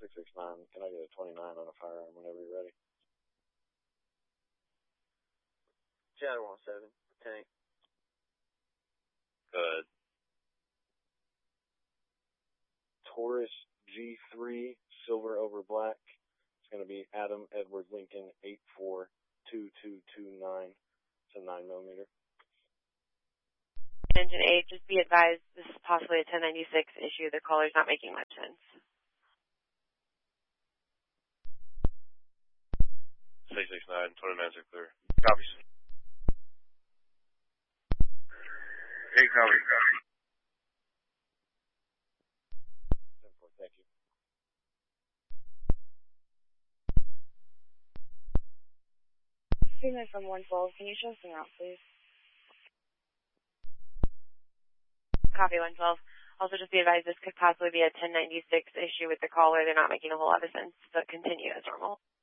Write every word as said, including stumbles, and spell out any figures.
six six nine. Can I get a twenty-nine on a firearm whenever you're ready? Shadow one seven, tank. Good. Taurus G three, silver over black. It's going to be Adam Edward Lincoln eight four two two two nine. It's a nine millimeter. Engine eight, just be advised, this is possibly a ten ninety-six issue. The caller's not making much sense. six six nine, twenty-nines are clear. Copy. Hey, copy, copy. Thank you. Payment from one twelve, can you show us the route, please? Copy one twelve. Also, just be advised, this could possibly be a ten ninety-six issue with the caller. They're not making a whole lot of sense, but continue as normal.